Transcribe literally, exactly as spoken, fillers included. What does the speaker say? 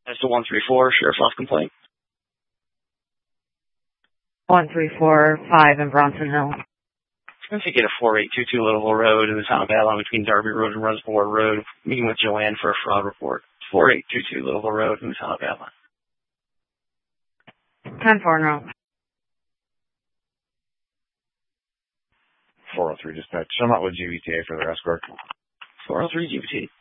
That's the one three four, Sheriff's Office complaint. one three four five in Bronson Hill. I'm going to get a four eight two two Littleville Road in the town of Babylon between Darby Road and Reservoir Road. Meeting with Joanne for a fraud report. four eight two two Littleville Road in the town of Babylon. ten four no. four oh three dispatch. I'm out with G V T A for the escort. four oh three G V T.